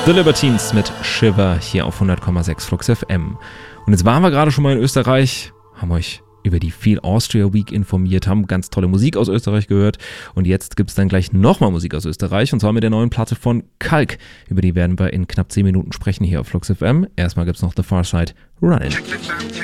The Libertines mit Shiver hier auf 100,6 Flux FM. Und jetzt waren wir gerade schon mal in Österreich, haben euch über die Feel Austria Week informiert, haben ganz tolle Musik aus Österreich gehört und jetzt gibt es dann gleich nochmal Musik aus Österreich und zwar mit der neuen Platte von Kalk. Über die werden wir in knapp 10 Minuten sprechen hier auf Flux FM. Erstmal gibt es noch The Far Side Runnin'.